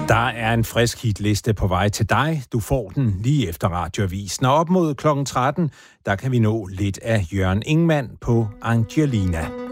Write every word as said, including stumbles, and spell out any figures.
Der er en frisk hitliste på vej til dig. Du får den lige efter radioavisen. Og op mod klokken tretten, der kan vi nå lidt af Jørgen Ingmann på Angelina.